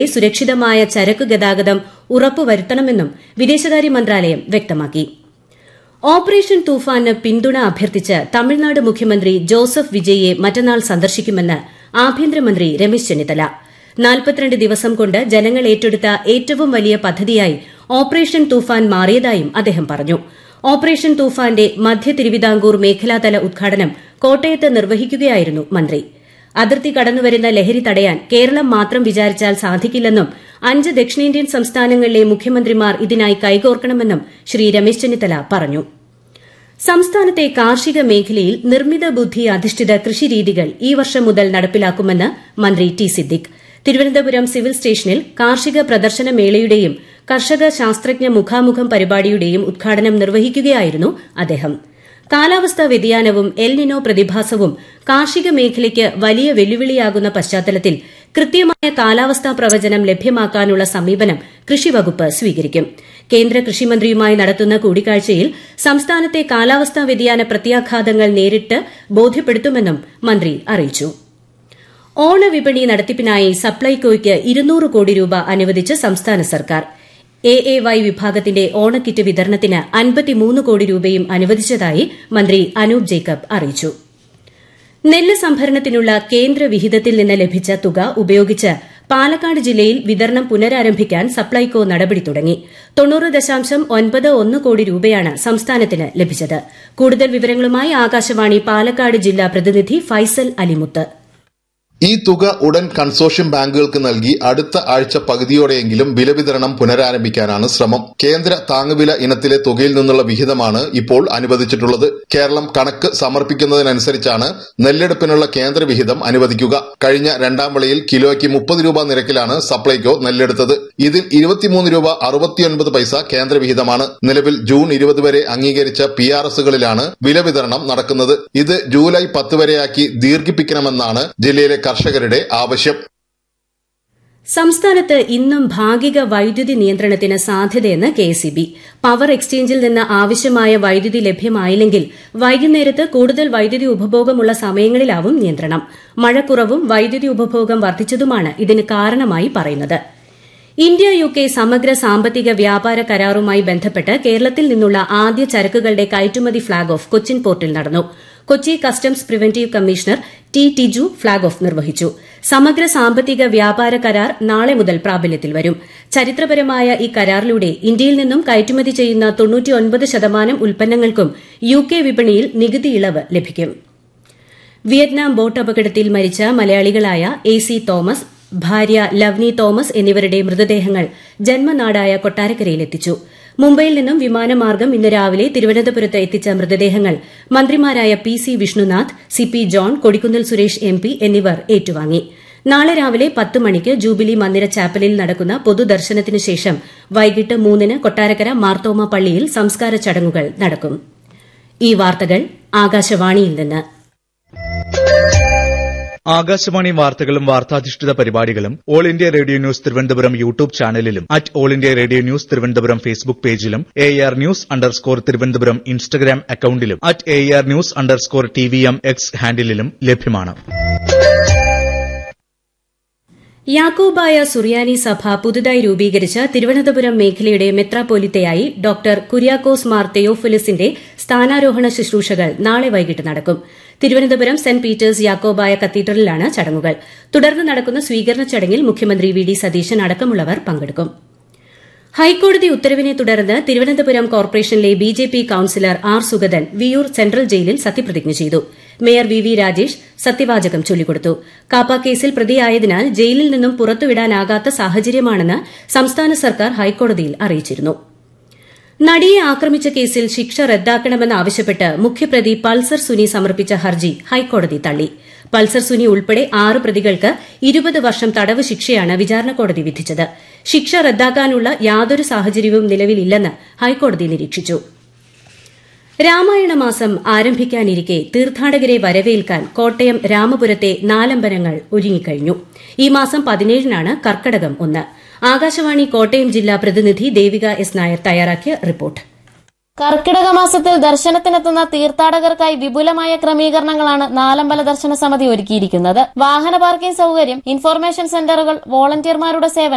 സുരക്ഷിതമായ ചരക്ക് ഗതാഗതം ഉറപ്പുവരുത്തണമെന്നും വിദേശകാര്യ മന്ത്രാലയം വ്യക്തമാക്കി. ഓപ്പറേഷൻ തൂഫാന് പിന്തുണ അഭ്യർത്ഥിച്ച് തമിഴ്നാട് മുഖ്യമന്ത്രി ജോസഫ് വിജയിയെ മറ്റന്നാൾ സന്ദർശിക്കുമെന്ന് ആഭ്യന്തരമന്ത്രി രമേശ് ചെന്നിത്തല. 42 ദിവസം കൊണ്ട് ജനങ്ങൾ ഏറ്റെടുത്ത ഏറ്റവും വലിയ പദ്ധതിയായി ഓപ്പറേഷൻ തൂഫാൻ മാറിയതായും അദ്ദേഹം പറഞ്ഞു. ഓപ്പറേഷൻ തൂഫാന്റെ മധ്യ തിരുവിതാംകൂർ മേഖലാതല ഉദ്ഘാടനം കോട്ടയത്ത് നിർവഹിക്കുകയായിരുന്നു മന്ത്രി. അതിർത്തി കടന്നുവരുന്ന ലഹരി തടയാൻ കേരളം മാത്രം വിചാരിച്ചാൽ സാധിക്കില്ലെന്നും 5 ദക്ഷിണേന്ത്യൻ സംസ്ഥാനങ്ങളിലെ മുഖ്യമന്ത്രിമാർ ഇതിനായി കൈകോർക്കണമെന്നും ശ്രീ രമേശ് ചെന്നിത്തല പറഞ്ഞു. സംസ്ഥാനത്തെ കാർഷിക മേഖലയിൽ നിർമ്മിത ബുദ്ധി അധിഷ്ഠിത കൃഷിരീതികൾ ഈ വർഷം മുതൽ നടപ്പിലാക്കുമെന്ന് മന്ത്രി ടി സിദ്ദിഖ്. തിരുവനന്തപുരം സിവിൽ സ്റ്റേഷനിൽ കാർഷിക പ്രദർശന മേളയുടെയും കർഷക ശാസ്ത്രജ്ഞ മുഖാമുഖം പരിപാടിയുടെയും ഉദ്ഘാടനം നിർവഹിക്കുകയായിരുന്നു അദ്ദേഹം. കാലാവസ്ഥാ വ്യതിയാനവും എൽ നിനോ പ്രതിഭാസവും കാർഷിക മേഖലയ്ക്ക് വലിയ വെല്ലുവിളിയാകുന്ന പശ്ചാത്തലത്തിൽ കൃത്യമായ കാലാവസ്ഥാ പ്രവചനം ലഭ്യമാക്കാനുള്ള സമീപനം കൃഷിവകുപ്പ് സ്വീകരിക്കും. കേന്ദ്ര കൃഷിമന്ത്രിയുമായി നടത്തുന്ന കൂടിക്കാഴ്ചയിൽ സംസ്ഥാനത്തെ കാലാവസ്ഥാ വ്യതിയാന പ്രത്യാഘാതങ്ങൾ നേരിട്ട് ബോധ്യപ്പെടുത്തുമെന്നും മന്ത്രി അറിയിച്ചു. ഓണവിപണി നടത്തിപ്പിനായി സപ്ലൈകോയ്ക്ക് 200 കോടി രൂപ അനുവദിച്ച് സംസ്ഥാന സർക്കാർ. AAY വിഭാഗത്തിന്റെ ഓണക്കിറ്റ് വിതരണത്തിന് 53 കോടി രൂപയും അനുവദിച്ചതായി മന്ത്രി അനൂപ് ജേക്കബ് അറിയിച്ചു. നെല്ല് സംഭരണത്തിനുള്ള കേന്ദ്ര വിഹിതത്തിൽ നിന്ന് ലഭിച്ച തുക ഉപയോഗിച്ച് പാലക്കാട് ജില്ലയിൽ വിതരണം പുനരാരംഭിക്കാൻ സപ്ലൈകോ നടപടി തുടങ്ങി. 90.91 കോടി രൂപയാണ് സംസ്ഥാനത്തിന് ലഭിച്ചത്. കൂടുതൽ വിവരങ്ങളുമായി ആകാശവാണി പാലക്കാട് ജില്ലാ പ്രതിനിധി ഫൈസൽ അലിമുത്ത്. ഈ തുക ഉടൻ കൺസോർഷ്യം ബാങ്കുകൾക്ക് നൽകി അടുത്ത ആഴ്ച പകുതിയോടെയെങ്കിലും വില വിതരണം പുനരാരംഭിക്കാനാണ് ശ്രമം. കേന്ദ്ര താങ്ങുവില ഇനത്തിലെ തുകയിൽ നിന്നുള്ള വിഹിതമാണ് ഇപ്പോൾ അനുവദിച്ചിട്ടുള്ളത്. കേരളം കണക്ക് സമർപ്പിക്കുന്നതിനനുസരിച്ചാണ് നെല്ലെടുപ്പിനുള്ള കേന്ദ്ര വിഹിതം അനുവദിക്കുക. കഴിഞ്ഞ രണ്ടാം വിളയിൽ കിലോയ്ക്ക് 30 രൂപ നിരക്കിലാണ് സപ്ലൈകോ നെല്ലെടുത്തത്. ഇതിൽ 23 രൂപ 69 പൈസ കേന്ദ്ര വിഹിതമാണ്. നിലവിൽ ജൂൺ 20 വരെ അംഗീകരിച്ച PRSകളിലാണ് വില വിതരണം നടക്കുന്നത്. ഇത് ജൂലൈ 10 വരെയാക്കി ദീർഘിപ്പിക്കണമെന്നാണ് ജില്ലയിലെ കർഷകരുടെ ആവശ്യം. സംസ്ഥാനത്ത് ഇന്നും ഭാഗിക വൈദ്യുതി നിയന്ത്രണത്തിന് സാധ്യതയെന്ന് KSEB. പവർ എക്സ്ചേഞ്ചിൽ നിന്ന് ആവശ്യമായ വൈദ്യുതി ലഭ്യമായില്ലെങ്കിൽ വൈകുന്നേരത്ത് കൂടുതൽ വൈദ്യുതി ഉപഭോഗമുള്ള സമയങ്ങളിലാവും നിയന്ത്രണം. മഴക്കുറവും വൈദ്യുതി ഉപഭോഗം വർദ്ധിച്ചതുമാണ് ഇതിന് കാരണമായി പറയുന്നത്. ഇന്ത്യ UK സമഗ്ര സാമ്പത്തിക വ്യാപാര കരാറുമായി ബന്ധപ്പെട്ട് കേരളത്തിൽ നിന്നുള്ള ആദ്യ ചരക്കുകളുടെ കയറ്റുമതി ഫ്ളാഗ് ഓഫ് കൊച്ചിൻ പോർട്ടിൽ നടന്നു. Kochi customs preventive commissioner T Tiju flag off നിർവഹിച്ചു. സമഗ്ര സാമ്പത്തിക വ്യാപാര കരാർ നാളെ മുതൽ പ്രാബല്യത്തിൽ വരും. ചരിത്രപരമായ ഈ കരാറിലൂടെ ഇന്ത്യയിൽ നിന്നും കയറ്റുമതി ചെയ്യുന്ന 99% ഉൽപ്പന്നങ്ങൾക്കും UK വിപണിയിൽ നികുതി ഇളവ് ലഭിക്കും. വിയറ്റ്നാം ബോട്ട് അപകടത്തിൽ മരിച്ച മലയാളികളായ AC തോമസ്, ഭാര്യ ലവ്നി തോമസ് എന്നിവരുടെ മൃതദേഹങ്ങൾ ജന്മനാടായ കൊട്ടാരക്കരയിലെത്തിച്ചു. മുംബൈയിൽ നിന്നും വിമാനമാർഗം ഇന്ന് രാവിലെ തിരുവനന്തപുരത്ത് എത്തിച്ച മൃതദേഹങ്ങൾ മന്ത്രിമാരായ PC Vishnunath, CP John, Kodikunnil Suresh MP എന്നിവർ ഏറ്റുവാങ്ങി. നാളെ രാവിലെ 10 മണിക്ക് ജൂബിലി മന്ദിര ചാപ്പലിൽ നടക്കുന്ന പൊതുദർശനത്തിനു ശേഷം വൈകിട്ട് 3 കൊട്ടാരക്കര മാർത്തോമ പള്ളിയിൽ സംസ്കാര ചടങ്ങുകൾ നടക്കും. ഈ വാർത്തകൾ ആകാശവാണിയിൽ നിന്ന്. ആകാശവാണി വാർത്തകളും വാർത്താധിഷ്ഠിത പരിപാടികളും all India radio news Thiruvananthapuram YouTube ചാനലിലും all India radio news Thiruvananthapuram Facebook പേജിലും AR News_ തിരുവനന്തപുരം ഇൻസ്റ്റഗ്രാം അക്കൌണ്ടിലും AR News_TVM X ഹാൻഡിലും ലഭ്യമാണ്. യാക്കോബായ സുറിയാനി സഭ പുതുതായി രൂപീകരിച്ച തിരുവനന്തപുരം മേഖലയുടെ മെത്രാപ്പോലിത്തയായി ഡോക്ടർ കുര്യാക്കോസ് മാർ തെയോഫിലിസിന്റെ സ്ഥാനാരോഹണ ശുശ്രൂഷകൾ നാളെ വൈകിട്ട് നടക്കും. തിരുവനന്തപുരം സെന്റ് പീറ്റേഴ്സ് യാക്കോബായ കത്തീഡ്രലിലാണ് ചടങ്ങുകൾ. തുടർന്ന് നടക്കുന്ന സ്വീകരണ ചടങ്ങിൽ മുഖ്യമന്ത്രി VD സതീശൻ അടക്കമുള്ളവർ പങ്കെടുക്കും. ഹൈക്കോടതി ഉത്തരവിനെ തുടർന്ന് തിരുവനന്തപുരം കോർപ്പറേഷനിലെ BJP councillor R Sugathan Viyyur central ജയിലിൽ സത്യപ്രതിജ്ഞ ചെയ്തു. മേയർ VV രാജേഷ് സത്യവാചകം ചൊല്ലിക്കൊടുത്തു. കാപ്പ കേസിൽ പ്രതിയായതിനാൽ ജയിലിൽ നിന്നും പുറത്തുവിടാനാകാത്ത സാഹചര്യമാണെന്ന് സംസ്ഥാന സർക്കാർ ഹൈക്കോടതിയിൽ അറിയിച്ചിരുന്നു. നടിയെ ആക്രമിച്ച കേസിൽ ശിക്ഷ റദ്ദാക്കണമെന്നാവശ്യപ്പെട്ട് മുഖ്യപ്രതി പൾസർ സുനി സമർപ്പിച്ച ഹർജി ഹൈക്കോടതി തള്ളി. പൾസർ സുനി ഉൾപ്പെടെ 6 പ്രതികൾക്ക് 20 വർഷം തടവ് ശിക്ഷയാണ് വിചാരണ കോടതി വിധിച്ചത്. ശിക്ഷ റദ്ദാക്കാനുള്ള യാതൊരു സാഹചര്യവും നിലവിലില്ലെന്ന് ഹൈക്കോടതി നിരീക്ഷിച്ചു. രാമായണ മാസം ആരംഭിക്കാനിരിക്കെ തീർത്ഥാടകരെ വരവേൽക്കാൻ കോട്ടയം രാമപുരത്തെ 4 അമ്പലങ്ങൾ ഒരുങ്ങിക്കഴിഞ്ഞു. ഈ മാസം 17-നാണ് കർക്കടകം 1. ആകാശവാണി കോട്ടയം ജില്ലാ പ്രതിനിധി ദേവിക S. നായർ തയ്യാറാക്കിയ റിപ്പോർട്ട്. കർക്കിടക മാസത്തിൽ ദർശനത്തിനെത്തുന്ന തീർത്ഥാടകർക്കായി വിപുലമായ ക്രമീകരണങ്ങളാണ് നാലമ്പല ദർശന സമിതി ഒരുക്കിയിരിക്കുന്നത്. വാഹന പാർക്കിംഗ് സൌകര്യം, ഇൻഫോർമേഷൻ സെന്ററുകൾ, വോളണ്ടിയർമാരുടെ സേവനം